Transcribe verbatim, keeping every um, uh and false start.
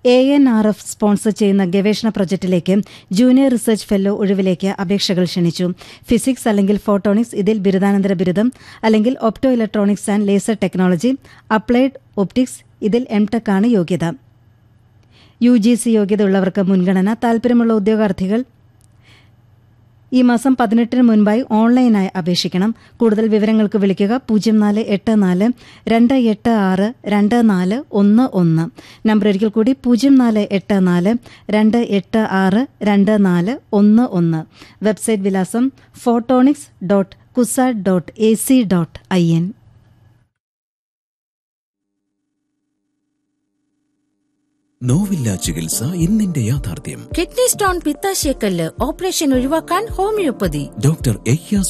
A N R F sponsor ചെയ്യുന്ന ഗവേഷണ പ്രൊജക്ടിലേക്ക് junior research fellow ഒഴിവിലേക്ക് അപേക്ഷകൾ ക്ഷണിച്ചു. ഫിസിക്സ് അല്ലെങ്കിൽ ഫോട്ടോണിക്സ് ഇതിൽ ബിരുദാനന്തര ബിരുദം, അല്ലെങ്കിൽ opto electronics and laser technology, applied optics ഇതിൽ എം ടെക് ആണ് യോഗ്യത. യു ജി സി യോഗ്യത ഉള്ളവർക്ക് മുൻഗണന. താൽപര്യമുള്ള ഉദ്യോഗാർത്ഥികൾ ഈ മാസം പതിനെട്ടിന് മുൻപായി ഓൺലൈനായി അപേക്ഷിക്കണം. കൂടുതൽ വിവരങ്ങൾക്ക് വിളിക്കുക പൂജ്യം നാല് എട്ട് നാല് രണ്ട് എട്ട് ആറ് രണ്ട് നാല് ഒന്ന് ഒന്ന്. നമ്പർ ഒരിക്കൽ കൂടി പൂജ്യം നാല് എട്ട് നാല് രണ്ട് എട്ട് ആറ് രണ്ട് നാല് ഒന്ന് ഒന്ന്. വെബ്സൈറ്റ് വിലാസം photonics dot CUSAT dot A C dot I N. നോവില്ല ചികിത്സ ഇന്നിന്റെ യാഥാർത്ഥ്യം. കിഡ്നി സ്റ്റോൺ, പിത്താശയക്കല്ല് ഓപ്പറേഷൻ ഒഴിവാക്കാൻ ഹോമിയോപ്പതി. ഡോക്ടർ എയ്യാസ്